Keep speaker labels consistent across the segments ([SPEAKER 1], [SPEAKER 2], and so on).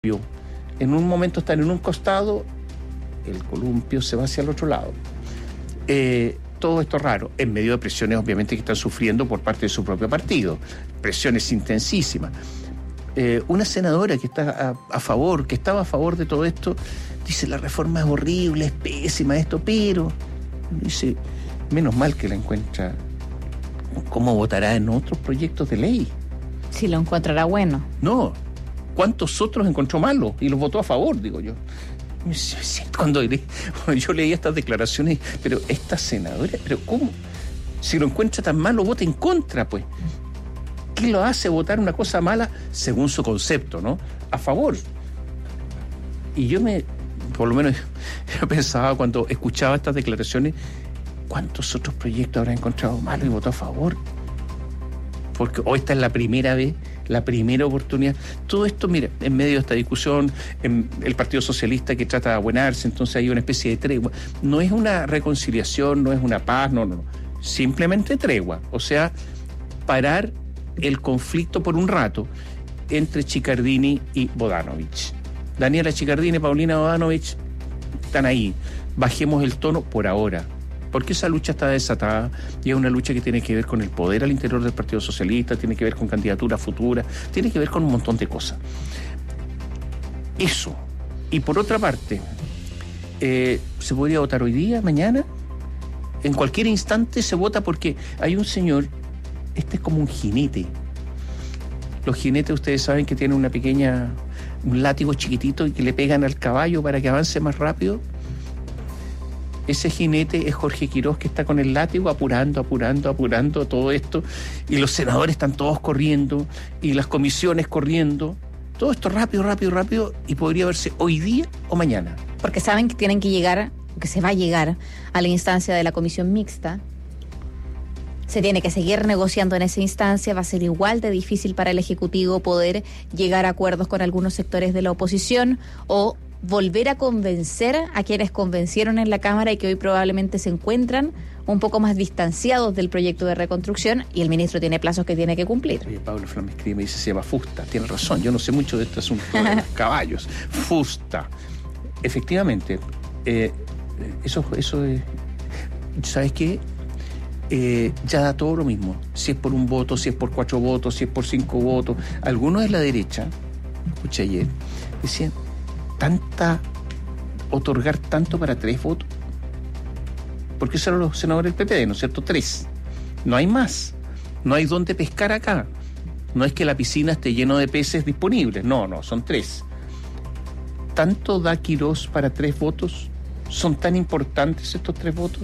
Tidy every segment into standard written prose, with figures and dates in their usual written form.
[SPEAKER 1] En un momento están en un costado, el columpio se va hacia el otro lado. Todo esto raro, en medio de presiones obviamente que están sufriendo por parte de su propio partido, presiones intensísimas. Una senadora que está a favor, que estaba a favor de todo esto, dice: la reforma es horrible, es pésima esto, pero dice, menos mal que la encuentra. ¿Cómo votará en otros proyectos de ley?
[SPEAKER 2] Si lo encontrará bueno.
[SPEAKER 1] No, ¿cuántos otros encontró malos y los votó a favor, digo yo? Cuando yo leía estas declaraciones, pero esta senadora, ¿pero cómo? Si lo encuentra tan malo, vota en contra, pues. ¿Qué lo hace votar una cosa mala según su concepto, no? A favor. Y yo por lo menos, yo pensaba cuando escuchaba estas declaraciones, ¿cuántos otros proyectos habrá encontrado malos y votó a favor? Porque hoy esta es la primera vez, la primera oportunidad. Todo esto, mira, en medio de esta discusión, el Partido Socialista que trata de abuenarse, entonces hay una especie de tregua. No es una reconciliación, no es una paz, no. Simplemente tregua. O sea, parar el conflicto por un rato entre Chiccardini y Bodanovich. Daniela Chiccardini y Paulina Bodanovich están ahí. Bajemos el tono por ahora, porque esa lucha está desatada y es una lucha que tiene que ver con el poder al interior del Partido Socialista, tiene que ver con candidaturas futuras, tiene que ver con un montón de cosas. Eso. Y por otra parte, ¿se podría votar hoy día, mañana? En cualquier instante se vota porque hay un señor, este es como un jinete. Los jinetes, ustedes saben que tienen un látigo chiquitito y que le pegan al caballo para que avance más rápido. Ese jinete es Jorge Quirós, que está con el látigo apurando todo esto, y los senadores están todos corriendo, y las comisiones corriendo, todo esto rápido, y podría verse hoy día o mañana.
[SPEAKER 2] Porque saben que tienen que llegar, que se va a llegar a la instancia de la comisión mixta. Se tiene que seguir negociando en esa instancia, va a ser igual de difícil para el Ejecutivo poder llegar a acuerdos con algunos sectores de la oposición o volver a convencer a quienes convencieron en la Cámara y que hoy probablemente se encuentran un poco más distanciados del proyecto de reconstrucción, y el ministro tiene plazos que tiene que cumplir.
[SPEAKER 1] Oye, Pablo Flam me escribe, me dice, se llama Fusta, tiene razón, yo no sé mucho de este asunto de los caballos. Fusta. Efectivamente, eso es, ¿sabes qué? Ya da todo lo mismo, si es por un voto, si es por 4 votos, si es por 5 votos. Algunos de la derecha, escuché ayer, decían, otorgar tanto para 3 votos, porque esos eran los senadores del PPD, ¿no es cierto? 3, no hay más, no hay dónde pescar acá, no es que la piscina esté lleno de peces disponibles, no, son 3. ¿Tanto da Quirós para 3 votos? ¿Son tan importantes estos 3 votos?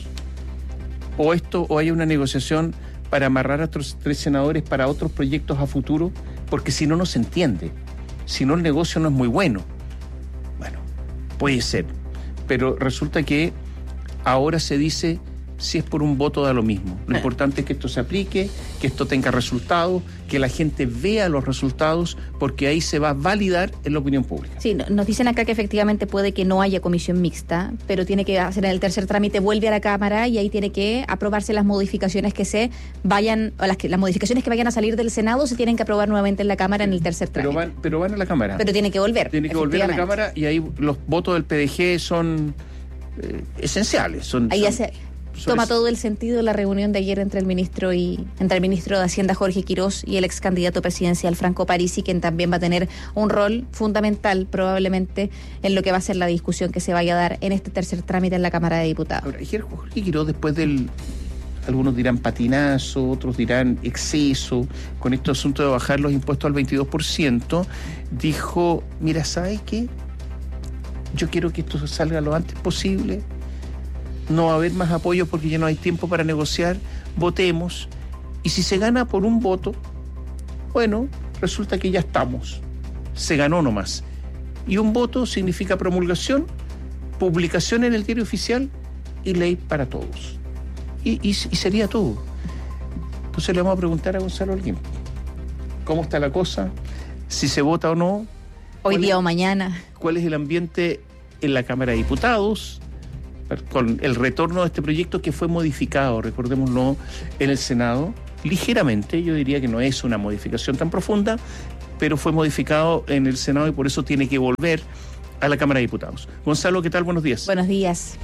[SPEAKER 1] ¿O hay una negociación para amarrar a otros 3 senadores para otros proyectos a futuro? Porque si no, no se entiende. Si no, el negocio no es muy bueno. Bueno, puede ser. Pero resulta que ahora se dice, si es por un voto da lo mismo. Lo importante es que esto se aplique, que esto tenga resultados, que la gente vea los resultados, porque ahí se va a validar en la opinión pública.
[SPEAKER 2] Sí, nos dicen acá que efectivamente puede que no haya comisión mixta, pero tiene que hacer en el tercer trámite, vuelve a la Cámara y ahí tiene que aprobarse las modificaciones que las modificaciones que vayan a salir del Senado se tienen que aprobar nuevamente en la Cámara en el tercer trámite.
[SPEAKER 1] Pero van a la Cámara.
[SPEAKER 2] Pero tiene que volver.
[SPEAKER 1] Tiene que volver a la Cámara y ahí los votos del PDG son esenciales.
[SPEAKER 2] Toma todo el sentido la reunión de ayer entre el ministro de Hacienda Jorge Quirós y el ex candidato presidencial Franco Parisi, quien también va a tener un rol fundamental probablemente en lo que va a ser la discusión que se vaya a dar en este tercer trámite en la Cámara de Diputados.
[SPEAKER 1] Ahora, Jorge Quirós, después algunos dirán patinazo, otros dirán exceso, con este asunto de bajar los impuestos al 22%, dijo, mira, ¿sabes qué? Yo quiero que esto salga lo antes posible. No va a haber más apoyo porque ya no hay tiempo para negociar, votemos, y si se gana por un voto, bueno, resulta que ya estamos, se ganó nomás, y un voto significa promulgación, publicación en el diario oficial y ley para todos, y sería todo. Entonces le vamos a preguntar a Gonzalo Holguín, ¿cómo está la cosa? Si se vota o no.
[SPEAKER 2] Hoy día o mañana.
[SPEAKER 1] ¿Cuál es el ambiente en la Cámara de Diputados con el retorno de este proyecto que fue modificado, recordémoslo, en el Senado, ligeramente? Yo diría que no es una modificación tan profunda, pero fue modificado en el Senado y por eso tiene que volver a la Cámara de Diputados. Gonzalo, ¿qué tal? Buenos días.
[SPEAKER 2] Buenos días.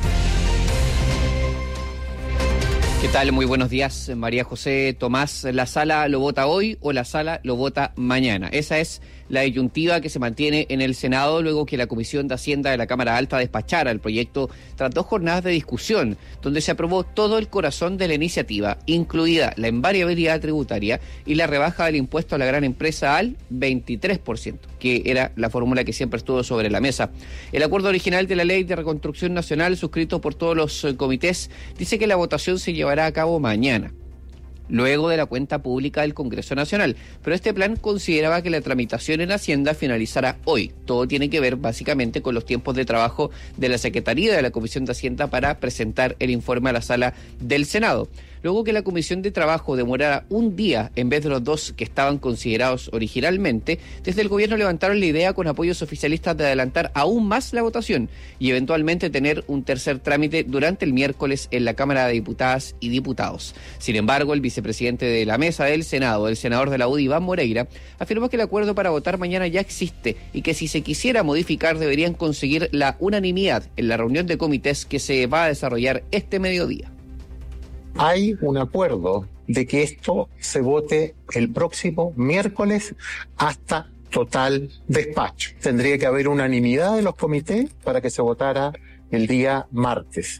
[SPEAKER 3] ¿Qué tal? Muy buenos días, María José Tomás. ¿La sala lo vota hoy o la sala lo vota mañana? Esa es la disyuntiva que se mantiene en el Senado luego que la Comisión de Hacienda de la Cámara Alta despachara el proyecto tras 2 jornadas de discusión, donde se aprobó todo el corazón de la iniciativa, incluida la invariabilidad tributaria y la rebaja del impuesto a la gran empresa al 23%, que era la fórmula que siempre estuvo sobre la mesa. El acuerdo original de la Ley de Reconstrucción Nacional, suscrito por todos los comités, dice que la votación se llevará a cabo mañana, luego de la cuenta pública del Congreso Nacional. Pero este plan consideraba que la tramitación en Hacienda finalizara hoy. Todo tiene que ver básicamente con los tiempos de trabajo de la Secretaría de la Comisión de Hacienda para presentar el informe a la sala del Senado. Luego que la Comisión de Trabajo demorara un día en vez de los 2 que estaban considerados originalmente, desde el gobierno levantaron la idea con apoyos oficialistas de adelantar aún más la votación y eventualmente tener un tercer trámite durante el miércoles en la Cámara de Diputadas y Diputados. Sin embargo, el vicepresidente de la mesa del Senado, el senador de la UDI, Iván Moreira, afirmó que el acuerdo para votar mañana ya existe y que si se quisiera modificar deberían conseguir la unanimidad en la reunión de comités que se va a desarrollar este mediodía.
[SPEAKER 4] Hay un acuerdo de que esto se vote el próximo miércoles hasta total despacho. Tendría que haber unanimidad de los comités para que se votara el día martes.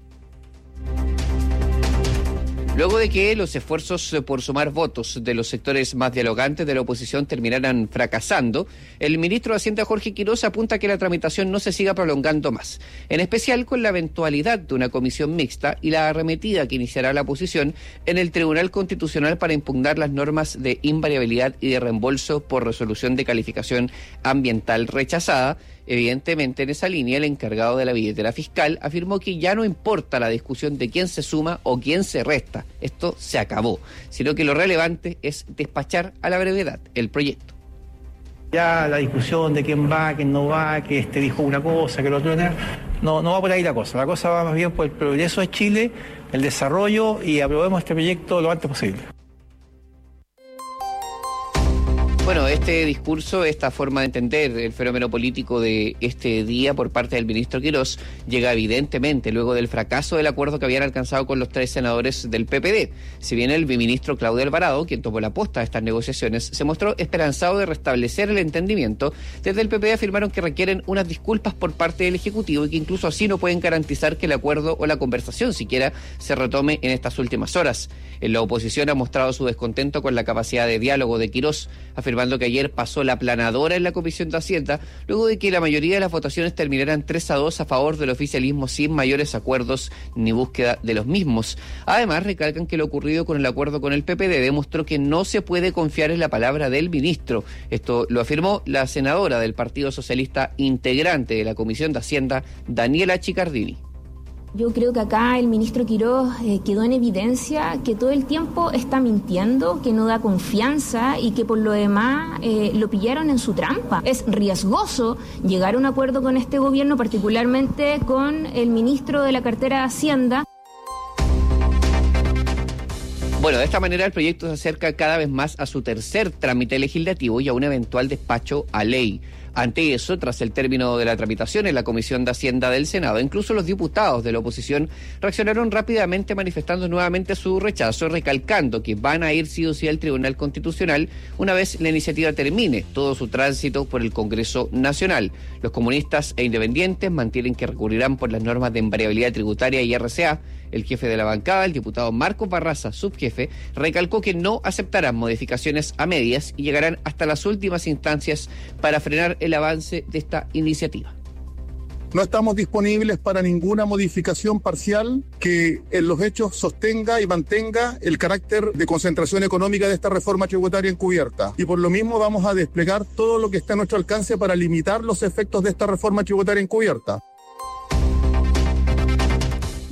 [SPEAKER 3] Luego de que los esfuerzos por sumar votos de los sectores más dialogantes de la oposición terminaran fracasando, el ministro de Hacienda, Jorge Quirós, apunta a que la tramitación no se siga prolongando más, en especial con la eventualidad de una comisión mixta y la arremetida que iniciará la oposición en el Tribunal Constitucional para impugnar las normas de invariabilidad y de reembolso por resolución de calificación ambiental rechazada. Evidentemente, en esa línea, el encargado de la billetera fiscal afirmó que ya no importa la discusión de quién se suma o quién se resta. Esto se acabó, sino que lo relevante es despachar a la brevedad el proyecto.
[SPEAKER 5] Ya la discusión de quién va, quién no va, que este dijo una cosa, que el otro no va por ahí la cosa. La cosa va más bien por el progreso de Chile, el desarrollo, y aprobemos este proyecto lo antes posible.
[SPEAKER 3] Bueno, este discurso, esta forma de entender el fenómeno político de este día por parte del ministro Quirós llega evidentemente luego del fracaso del acuerdo que habían alcanzado con los 3 senadores del PPD. Si bien el viceministro Claudio Alvarado, quien tomó la posta de estas negociaciones, se mostró esperanzado de restablecer el entendimiento, desde el PPD afirmaron que requieren unas disculpas por parte del Ejecutivo y que incluso así no pueden garantizar que el acuerdo o la conversación siquiera se retome en estas últimas horas. En la oposición ha mostrado su descontento con la capacidad de diálogo de Quirós, afirmando que ayer pasó la planadora en la Comisión de Hacienda, luego de que la mayoría de las votaciones terminaran 3-2 a favor del oficialismo sin mayores acuerdos ni búsqueda de los mismos. Además, recalcan que lo ocurrido con el acuerdo con el PPD demostró que no se puede confiar en la palabra del ministro. Esto lo afirmó la senadora del Partido Socialista, integrante de la Comisión de Hacienda, Daniela Chicardini.
[SPEAKER 6] Yo creo que acá el ministro Quirós quedó en evidencia que todo el tiempo está mintiendo, que no da confianza y que por lo demás lo pillaron en su trampa. Es riesgoso llegar a un acuerdo con este gobierno, particularmente con el ministro de la cartera de Hacienda.
[SPEAKER 3] Bueno, de esta manera el proyecto se acerca cada vez más a su tercer trámite legislativo y a un eventual despacho a ley. Ante eso, tras el término de la tramitación en la Comisión de Hacienda del Senado, incluso los diputados de la oposición reaccionaron rápidamente manifestando nuevamente su rechazo, recalcando que van a ir sí o sí al Tribunal Constitucional una vez la iniciativa termine todo su tránsito por el Congreso Nacional. Los comunistas e independientes mantienen que recurrirán por las normas de invariabilidad tributaria y RCA. El jefe de la bancada, el diputado Marcos Barraza, subjefe, recalcó que no aceptarán modificaciones a medias y llegarán hasta las últimas instancias para frenar el avance de esta iniciativa.
[SPEAKER 7] No estamos disponibles para ninguna modificación parcial que en los hechos sostenga y mantenga el carácter de concentración económica de esta reforma tributaria encubierta. Y por lo mismo vamos a desplegar todo lo que está a nuestro alcance para limitar los efectos de esta reforma tributaria encubierta.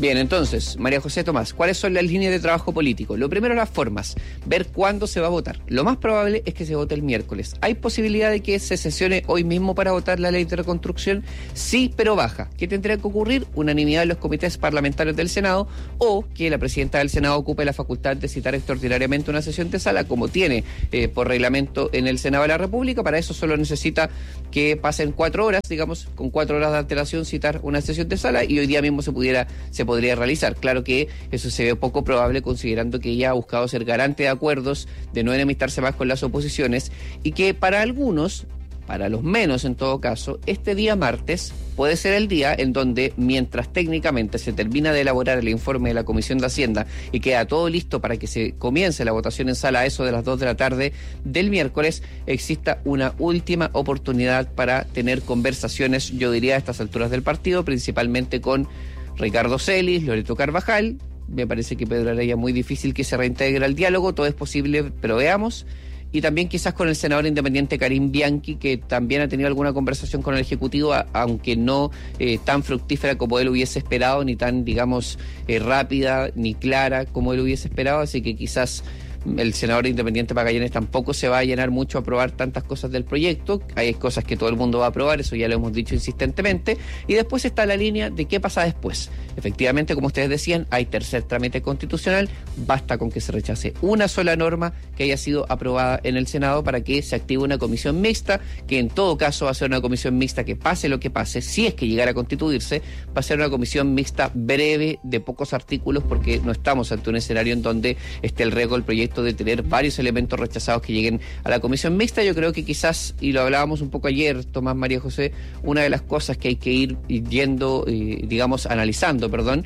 [SPEAKER 3] Bien, entonces, María José Tomás, ¿cuáles son las líneas de trabajo político? Lo primero, las formas, ver cuándo se va a votar. Lo más probable es que se vote el miércoles. ¿Hay posibilidad de que se sesione hoy mismo para votar la ley de reconstrucción? Sí, pero baja. ¿Qué tendría que ocurrir? Unanimidad en los comités parlamentarios del Senado, o que la presidenta del Senado ocupe la facultad de citar extraordinariamente una sesión de sala, como tiene por reglamento en el Senado de la República. Para eso solo necesita que pasen 4 horas, digamos, con 4 horas de antelación citar una sesión de sala, y hoy día mismo se podría realizar. Claro que eso se ve poco probable, considerando que ella ha buscado ser garante de acuerdos, de no enemistarse más con las oposiciones, y que para algunos, para los menos en todo caso, este día martes puede ser el día en donde, mientras técnicamente se termina de elaborar el informe de la Comisión de Hacienda y queda todo listo para que se comience la votación en sala a eso de las 2 de la tarde del miércoles, exista una última oportunidad para tener conversaciones, yo diría a estas alturas del partido, principalmente con Ricardo Celis, Loreto Carvajal. Me parece que Pedro Araya muy difícil que se reintegre al diálogo, todo es posible, pero veamos. Y también quizás con el senador independiente Karim Bianchi, que también ha tenido alguna conversación con el Ejecutivo, aunque no tan fructífera como él hubiese esperado, ni tan, digamos, rápida, ni clara como él hubiese esperado, así que quizás el senador independiente Magallanes tampoco se va a llenar mucho a aprobar tantas cosas del proyecto. Hay cosas que todo el mundo va a aprobar, eso ya lo hemos dicho insistentemente. Y después está la línea de qué pasa después. Efectivamente, como ustedes decían, hay tercer trámite constitucional. Basta con que se rechace una sola norma que haya sido aprobada en el Senado para que se active una comisión mixta, que en todo caso va a ser una comisión mixta que pase lo que pase, si es que llegara a constituirse, va a ser una comisión mixta breve, de pocos artículos, porque no estamos ante un escenario en donde esté el riesgo del proyecto de tener varios elementos rechazados que lleguen a la comisión mixta. Yo creo que quizás, y lo hablábamos un poco ayer, Tomás, María José, una de las cosas que hay que ir yendo, analizando,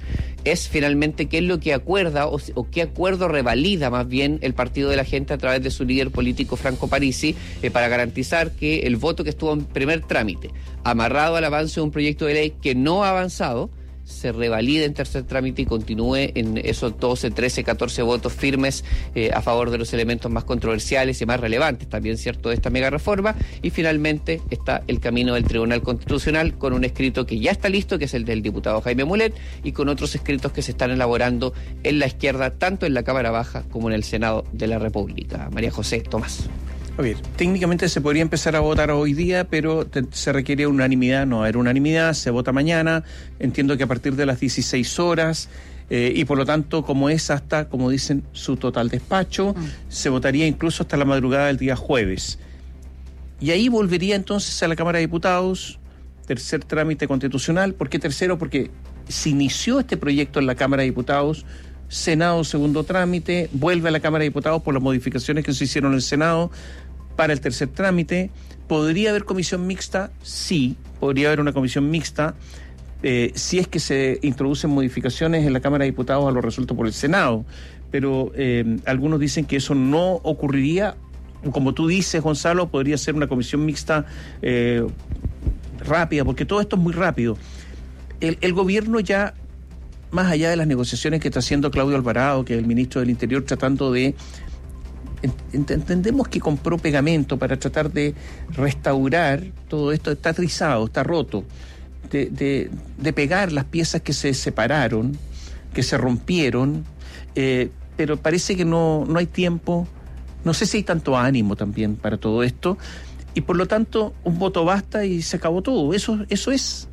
[SPEAKER 3] es finalmente qué es lo que acuerda o qué acuerdo revalida más bien el Partido de la Gente a través de su líder político Franco Parisi, para garantizar que el voto que estuvo en primer trámite, amarrado al avance de un proyecto de ley que no ha avanzado, se revalide en tercer trámite y continúe en esos 12, 13, 14 votos firmes a favor de los elementos más controversiales y más relevantes, también cierto, de esta mega reforma. Y finalmente está el camino del Tribunal Constitucional, con un escrito que ya está listo, que es el del diputado Jaime Mulet, y con otros escritos que se están elaborando en la izquierda, tanto en la Cámara Baja como en el Senado de la República. María José Tomás.
[SPEAKER 1] A ver, técnicamente se podría empezar a votar hoy día, pero se requiere unanimidad. No va a haber unanimidad, se vota mañana, entiendo que a partir de las 16 horas, y por lo tanto, como es hasta, como dicen, su total despacho, se votaría incluso hasta la madrugada del día jueves. Y ahí volvería entonces a la Cámara de Diputados, tercer trámite constitucional. ¿Por qué tercero? Porque se inició este proyecto en la Cámara de Diputados, Senado segundo trámite, vuelve a la Cámara de Diputados por las modificaciones que se hicieron en el Senado para el tercer trámite. ¿Podría haber comisión mixta? Sí, podría haber una comisión mixta, si es que se introducen modificaciones en la Cámara de Diputados a lo resuelto por el Senado, pero algunos dicen que eso no ocurriría. Como tú dices, Gonzalo, podría ser una comisión mixta rápida, porque todo esto es muy rápido. El gobierno ya, más allá de las negociaciones que está haciendo Claudio Alvarado, que es el ministro del Interior, tratando de... Entendemos que compró pegamento para tratar de restaurar todo esto. Está trizado, está roto, de pegar las piezas que se separaron, que se rompieron, pero parece que no hay tiempo. No sé si hay tanto ánimo también para todo esto, y por lo tanto un voto basta y se acabó todo. Eso es.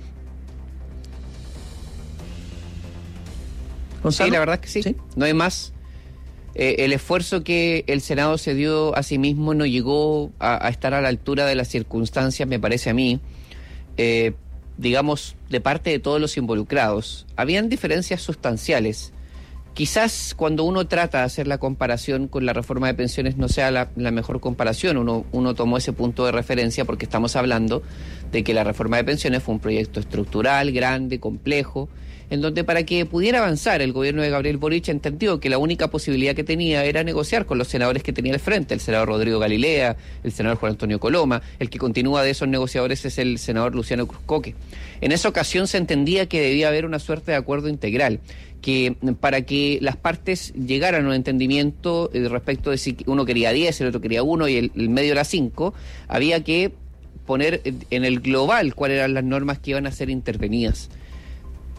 [SPEAKER 1] ¿Gonzalo?
[SPEAKER 3] Sí, la verdad es que sí. No hay más. El esfuerzo que el Senado se dio a sí mismo no llegó a estar a la altura de las circunstancias, me parece a mí, digamos, de parte de todos los involucrados. Habían diferencias sustanciales. Quizás cuando uno trata de hacer la comparación con la reforma de pensiones no sea la mejor comparación. Uno tomó ese punto de referencia porque estamos hablando de que la reforma de pensiones fue un proyecto estructural, grande, complejo, en donde para que pudiera avanzar el gobierno de Gabriel Boric entendió que la única posibilidad que tenía era negociar con los senadores que tenía al frente, el senador Rodrigo Galilea, el senador Juan Antonio Coloma. El que continúa de esos negociadores es el senador Luciano Cruzcoque. En esa ocasión se entendía que debía haber una suerte de acuerdo integral, que para que las partes llegaran a un entendimiento respecto de si uno quería 10, el otro quería 1 y el medio era 5, había que poner en el global cuáles eran las normas que iban a ser intervenidas.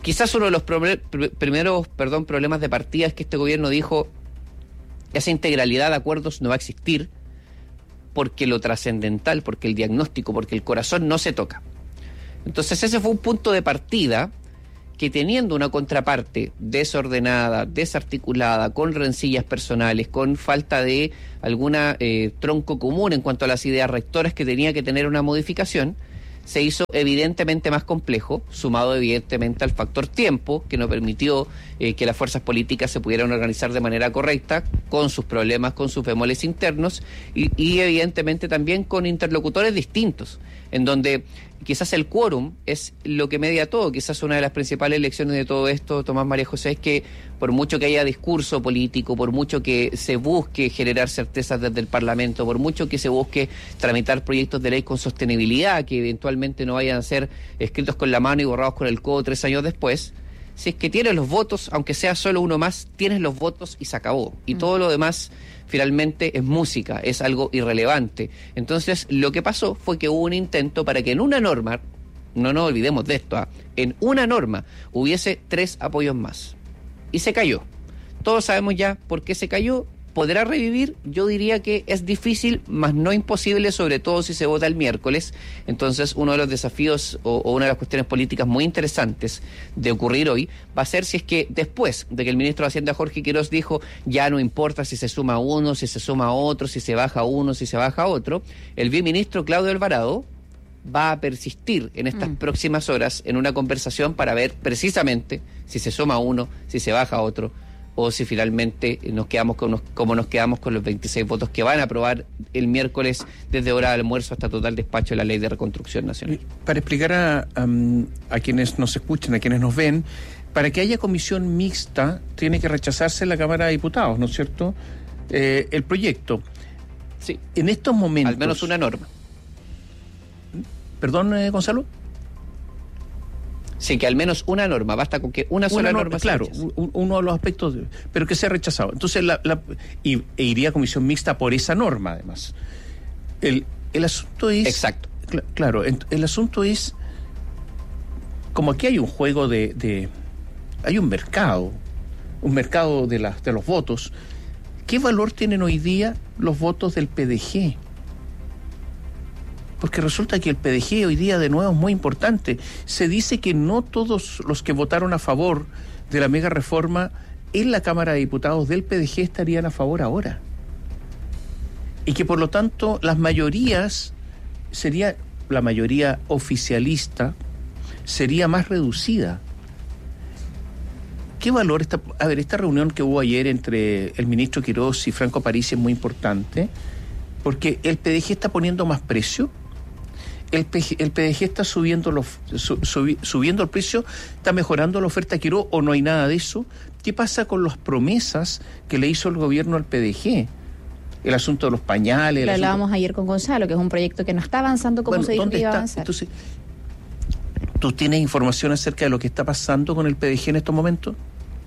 [SPEAKER 3] Quizás uno de los primeros problemas de partida es que este gobierno dijo esa integralidad de acuerdos no va a existir porque lo trascendental, porque el diagnóstico, porque el corazón no se toca. Entonces ese fue un punto de partida que, teniendo una contraparte desordenada, desarticulada, con rencillas personales, con falta de alguna tronco común en cuanto a las ideas rectoras que tenía que tener una modificación, se hizo evidentemente más complejo, sumado evidentemente al factor tiempo, que no permitió que las fuerzas políticas se pudieran organizar de manera correcta, con sus problemas, con sus bemoles internos, y evidentemente también con interlocutores distintos, en donde quizás el quórum es lo que media todo. Quizás una de las principales lecciones de todo esto, Tomás, María José, es que por mucho que haya discurso político, por mucho que se busque generar certezas desde el Parlamento, por mucho que se busque tramitar proyectos de ley con sostenibilidad, que eventualmente no vayan a ser escritos con la mano y borrados con el codo 3 años después, si es que tienes los votos, aunque sea solo uno más, tienes los votos y se acabó. Y todo lo demás finalmente es música, es algo irrelevante. Entonces lo que pasó fue que hubo un intento para que en una norma, no nos olvidemos de esto, en una norma hubiese 3 apoyos más. Y se cayó. Todos sabemos ya por qué se cayó. ¿Podrá revivir? Yo diría que es difícil, mas no imposible, sobre todo si se vota el miércoles. Entonces, uno de los desafíos o una de las cuestiones políticas muy interesantes de ocurrir hoy va a ser si es que después de que el ministro de Hacienda, Jorge Quirós, dijo ya no importa si se suma uno, si se suma otro, si se baja uno, si se baja otro, el viceministro Claudio Alvarado va a persistir en estas próximas horas en una conversación para ver precisamente si se suma uno, si se baja otro, o si finalmente nos quedamos como nos quedamos con los 26 votos que van a aprobar el miércoles desde hora de almuerzo hasta total despacho de la Ley de Reconstrucción Nacional.
[SPEAKER 1] Para explicar a quienes nos escuchan, a quienes nos ven, para que haya comisión mixta tiene que rechazarse en la Cámara de Diputados, ¿no es cierto? El proyecto.
[SPEAKER 3] Sí.
[SPEAKER 1] En estos momentos...
[SPEAKER 3] Al menos una norma.
[SPEAKER 1] ¿Perdón, Gonzalo?
[SPEAKER 3] Sí, que al menos una norma, basta con que una sola norma
[SPEAKER 1] claro,
[SPEAKER 3] se
[SPEAKER 1] uno de los aspectos, pero que sea rechazado. Entonces, iría a comisión mixta por esa norma, además. El asunto es...
[SPEAKER 3] Exacto.
[SPEAKER 1] Claro, el asunto es, como aquí hay un juego hay un mercado de los votos. ¿Qué valor tienen hoy día los votos del PDG? Porque resulta que el PDG hoy día de nuevo es muy importante. Se dice que no todos los que votaron a favor de la mega reforma en la Cámara de Diputados del PDG estarían a favor ahora. Y que por lo tanto la mayoría oficialista sería más reducida. ¿Qué valor está? A ver, esta reunión que hubo ayer entre el ministro Quirós y Franco Parisi es muy importante, porque el PDG está poniendo más precio. El PDG está subiendo el precio, está mejorando la oferta a Quirós, o no hay nada de eso. ¿Qué pasa con las promesas que le hizo el gobierno al PDG? El asunto de los pañales.
[SPEAKER 2] Lo hablábamos ayer con Gonzalo, que es un proyecto que no está avanzando como se dijo que iba a avanzar.
[SPEAKER 1] Entonces, ¿tú tienes información acerca de lo que está pasando con el PDG en estos momentos?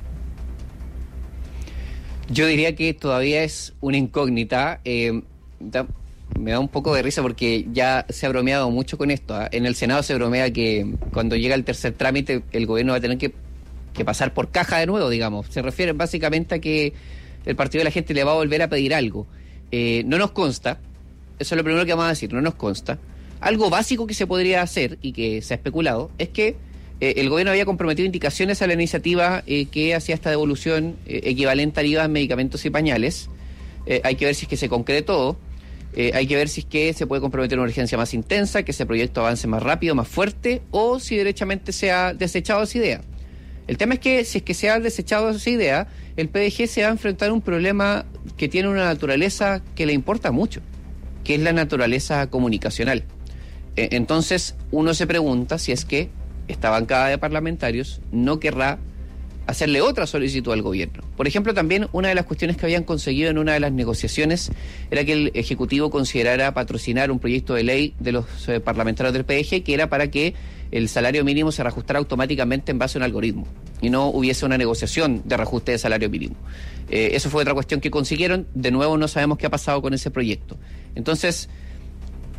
[SPEAKER 3] Yo diría que todavía es una incógnita. Me da un poco de risa porque ya se ha bromeado mucho con esto. En el Senado se bromea que cuando llega el tercer trámite el gobierno va a tener que pasar por caja de nuevo, digamos. Se refiere básicamente a que el Partido de la Gente le va a volver a pedir algo. No nos consta, eso es lo primero que vamos a decir, no nos consta. Algo básico que se podría hacer y que se ha especulado es que el gobierno había comprometido indicaciones a la iniciativa que hacía esta devolución equivalente al IVA en medicamentos y pañales. Hay que ver si es que se concretó. Hay que ver si es que se puede comprometer una urgencia más intensa, que ese proyecto avance más rápido, más fuerte, o si derechamente se ha desechado esa idea. El tema es que si es que se ha desechado esa idea, el PDG se va a enfrentar a un problema que tiene una naturaleza que le importa mucho, que es la naturaleza comunicacional. Entonces uno se pregunta si es que esta bancada de parlamentarios no querrá hacerle otra solicitud al gobierno. Por ejemplo, también una de las cuestiones que habían conseguido en una de las negociaciones era que el Ejecutivo considerara patrocinar un proyecto de ley de los parlamentarios del PDG, que era para que el salario mínimo se reajustara automáticamente en base a un algoritmo y no hubiese una negociación de reajuste de salario mínimo. Eso fue otra cuestión que consiguieron. De nuevo, no sabemos qué ha pasado con ese proyecto. Entonces,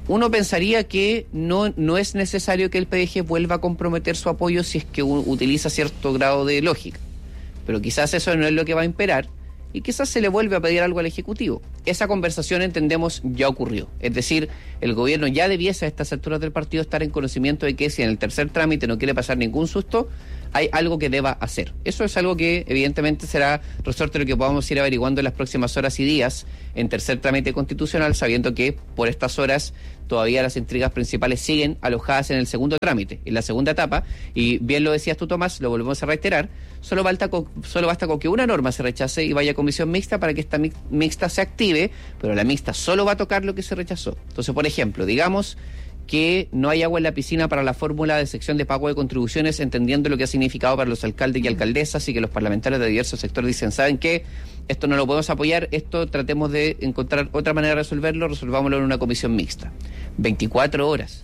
[SPEAKER 3] uno pensaría que no es necesario que el PDG vuelva a comprometer su apoyo si es que utiliza cierto grado de lógica. Pero quizás eso no es lo que va a imperar y quizás se le vuelve a pedir algo al Ejecutivo. Esa conversación, entendemos, ya ocurrió. Es decir, el gobierno ya debiese a estas alturas del partido estar en conocimiento de que si en el tercer trámite no quiere pasar ningún susto, hay algo que deba hacer. Eso es algo que evidentemente será resorte de lo que podamos ir averiguando en las próximas horas y días en tercer trámite constitucional, sabiendo que por estas horas todavía las intrigas principales siguen alojadas en el segundo trámite, en la segunda etapa, y bien lo decías tú, Tomás, lo volvemos a reiterar, solo basta con que una norma se rechace y vaya a comisión mixta para que esta mixta se active, pero la mixta solo va a tocar lo que se rechazó. Entonces, por ejemplo, digamos que no hay agua en la piscina para la fórmula de sección de pago de contribuciones, entendiendo lo que ha significado para los alcaldes y alcaldesas, y que los parlamentarios de diversos sectores dicen, ¿saben qué? Esto no lo podemos apoyar, esto tratemos de encontrar otra manera de resolverlo, resolvámoslo en una comisión mixta. 24 horas,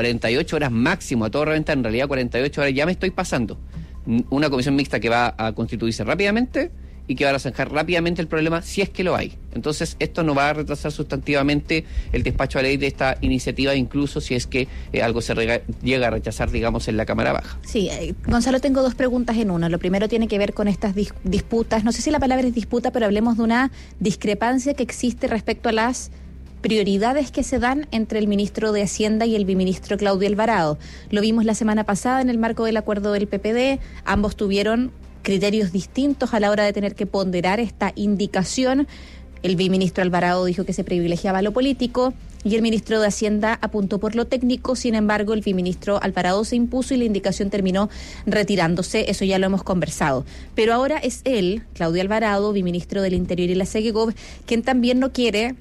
[SPEAKER 3] 48 horas máximo, a todo reventar, en realidad 48 horas ya me estoy pasando. Una comisión mixta que va a constituirse rápidamente y que va a zanjar rápidamente el problema si es que lo hay. Entonces, esto no va a retrasar sustantivamente el despacho de ley de esta iniciativa, incluso si es que algo se llega a rechazar, digamos, en la Cámara Baja.
[SPEAKER 2] Sí, Gonzalo, tengo dos preguntas en una. Lo primero tiene que ver con estas disputas. No sé si la palabra es disputa, pero hablemos de una discrepancia que existe respecto a las prioridades que se dan entre el ministro de Hacienda y el viceministro Claudio Alvarado. Lo vimos la semana pasada en el marco del acuerdo del PPD. Ambos tuvieron criterios distintos a la hora de tener que ponderar esta indicación. El viceministro Alvarado dijo que se privilegiaba lo político y el ministro de Hacienda apuntó por lo técnico. Sin embargo, el viceministro Alvarado se impuso y la indicación terminó retirándose. Eso ya lo hemos conversado. Pero ahora es él, Claudio Alvarado, viceministro del Interior y la SEGEGOV, quien también no quiere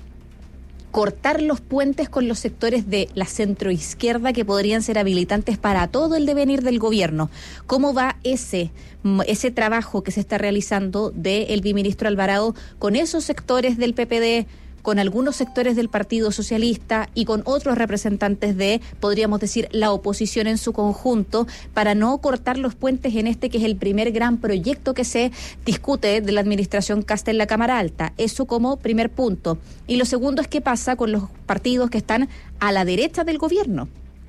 [SPEAKER 2] cortar los puentes con los sectores de la centroizquierda que podrían ser habilitantes para todo el devenir del gobierno. ¿Cómo va ese trabajo que se está realizando del viceministro Alvarado con esos sectores del PPD, con algunos sectores del Partido Socialista y con otros representantes de, podríamos decir, la oposición en su conjunto, para no cortar los puentes en este que es el primer gran proyecto que se discute de la administración Kast en la Cámara Alta? Eso como primer punto. Y lo segundo es qué pasa con los partidos que están a la derecha del gobierno.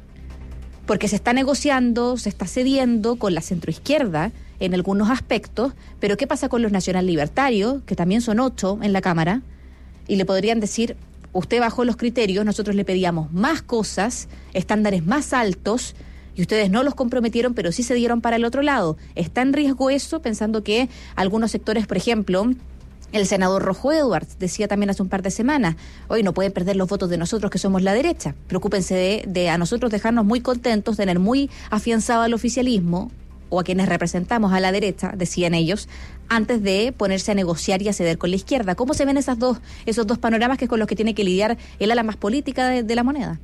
[SPEAKER 2] Porque se está negociando, se está cediendo con la centroizquierda en algunos aspectos, pero ¿qué pasa con los nacional libertarios, que también son 8 en la Cámara? Y le podrían decir, usted bajó los criterios, nosotros le pedíamos más cosas, estándares más altos, y ustedes no los comprometieron, pero sí se dieron para el otro lado. ¿Está en riesgo eso, pensando que algunos sectores, por ejemplo, el senador Rojo Edwards decía también hace un par de semanas, hoy no pueden perder los votos de nosotros que somos la derecha, preocúpense de a nosotros dejarnos muy contentos, tener muy afianzado al oficialismo, o a quienes representamos a la derecha, decían ellos, antes de ponerse a negociar y a ceder con la izquierda? ¿Cómo se ven esos dos panoramas que es con los que tiene que lidiar el ala más política de la moneda?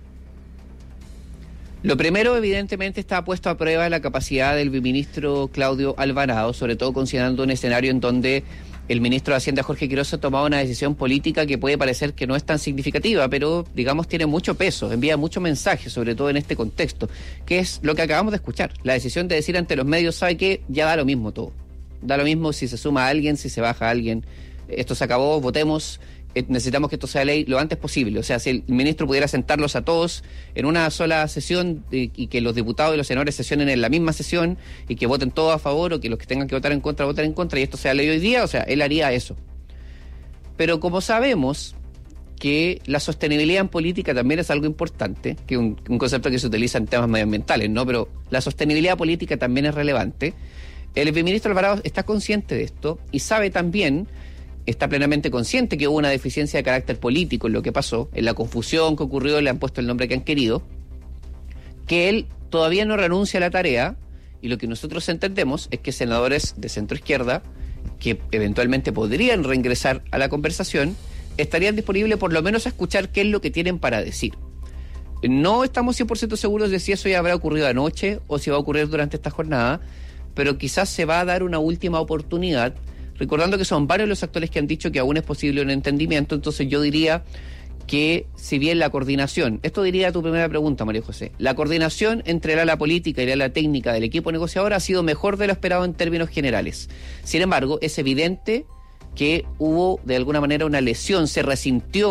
[SPEAKER 3] Lo primero, evidentemente, está puesto a prueba la capacidad del viceministro Claudio Alvarado, sobre todo considerando un escenario en donde el ministro de Hacienda, Jorge Quiroz, ha tomado una decisión política que puede parecer que no es tan significativa, pero, digamos, tiene mucho peso, envía mucho mensaje, sobre todo en este contexto, que es lo que acabamos de escuchar. La decisión de decir ante los medios, ¿sabe qué? Ya da lo mismo todo. Da lo mismo si se suma a alguien, si se baja a alguien. Esto se acabó, votemos. Necesitamos que esto sea ley lo antes posible. O sea, si el ministro pudiera sentarlos a todos en una sola sesión y que los diputados y los senadores sesionen en la misma sesión y que voten todos a favor, o que los que tengan que votar en contra voten en contra, y esto sea ley hoy día, o sea, él haría eso. Pero como sabemos que la sostenibilidad en política también es algo importante, que un concepto que se utiliza en temas medioambientales, ¿no? Pero la sostenibilidad política también es relevante. El viceministro Alvarado está consciente de esto y sabe también, está plenamente consciente que hubo una deficiencia de carácter político en lo que pasó, en la confusión que ocurrió, le han puesto el nombre que han querido, que él todavía no renuncia a la tarea, y lo que nosotros entendemos es que senadores de centroizquierda, que eventualmente podrían reingresar a la conversación, estarían disponibles por lo menos a escuchar qué es lo que tienen para decir. No estamos 100% seguros de si eso ya habrá ocurrido anoche o si va a ocurrir durante esta jornada, pero quizás se va a dar una última oportunidad, recordando que son varios los actores que han dicho que aún es posible un entendimiento. Entonces yo diría que, si bien la coordinación, esto diría a tu primera pregunta, María José, la coordinación entre el ala política y el ala técnica del equipo negociador ha sido mejor de lo esperado en términos generales. Sin embargo, es evidente que hubo de alguna manera una lesión, se resintió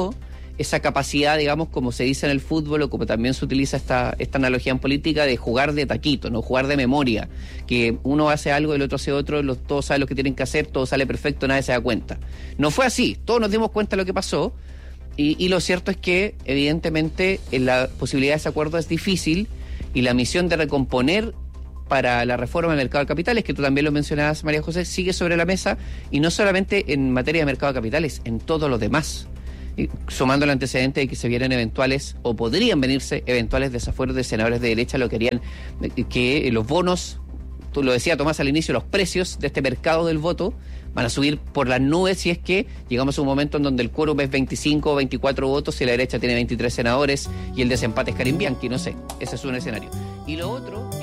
[SPEAKER 3] esa capacidad, digamos, como se dice en el fútbol o como también se utiliza esta analogía en política, de jugar de taquito, no jugar de memoria, que uno hace algo, el otro hace otro, todos saben lo que tienen que hacer, todo sale perfecto, nadie se da cuenta. No fue así, todos nos dimos cuenta de lo que pasó, y lo cierto es que evidentemente la posibilidad de ese acuerdo es difícil, y la misión de recomponer para la reforma del mercado de capitales, que tú también lo mencionabas, María José, sigue sobre la mesa, y no solamente en materia de mercado de capitales, en todo lo demás. Sumando el antecedente de que se vienen eventuales, o podrían venirse eventuales desafueros de senadores de derecha, lo que harían que los bonos, tú lo decía Tomás al inicio, los precios de este mercado del voto van a subir por las nubes si es que llegamos a un momento en donde el quórum es 25 o 24 votos y la derecha tiene 23 senadores y el desempate es Karim Bianchi, no sé, ese es un escenario. Y lo otro...